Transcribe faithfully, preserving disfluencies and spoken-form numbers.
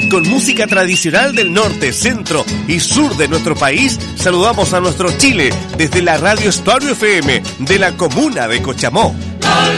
con música tradicional del norte, centro y sur de nuestro país, saludamos a nuestro Chile desde la radio Estuario F M de la comuna de Cochamó.